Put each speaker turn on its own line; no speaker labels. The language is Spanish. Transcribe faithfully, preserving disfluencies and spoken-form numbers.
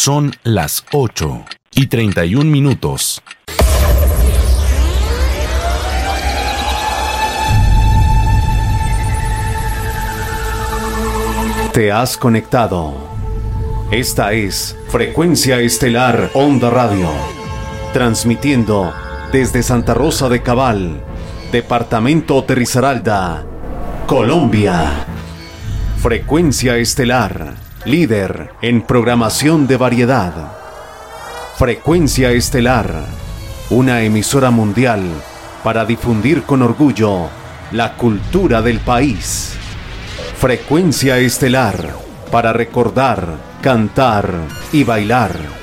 Son las ocho y treinta y un minutos.
Te has conectado. Esta es Frecuencia Estelar Onda Radio, transmitiendo desde Santa Rosa de Cabal, Departamento de Risaralda, Colombia. Frecuencia Estelar, líder en programación de variedad. Frecuencia Estelar, una emisora mundial para difundir con orgullo la cultura del país. Frecuencia Estelar, para recordar, cantar y bailar.